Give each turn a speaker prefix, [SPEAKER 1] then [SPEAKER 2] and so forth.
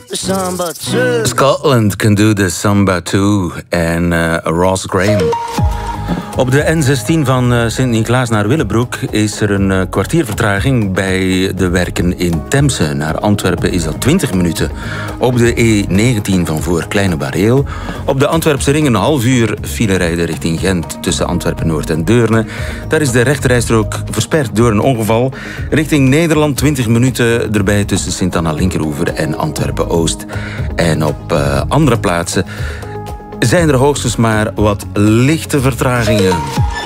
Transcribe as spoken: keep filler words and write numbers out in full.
[SPEAKER 1] samba too.
[SPEAKER 2] Scotland can do the samba too. En uh, Ross Graham. Op de N zestien van uh, Sint-Niklaas naar Willebroek is er een uh, kwartier vertraging bij de werken in Temse. Naar Antwerpen is dat twintig minuten. Op de E negentien van voor Kleine Bareel. Op de Antwerpse ring een half uur file rijden richting Gent tussen Antwerpen-Noord en Deurne. Daar is de rechterrijstrook versperd door een ongeval. Richting Nederland twintig minuten erbij tussen Sint-Anna-Linkeroever en Antwerpen-Oost. En op uh, andere plaatsen zijn er hoogstens maar wat lichte vertragingen.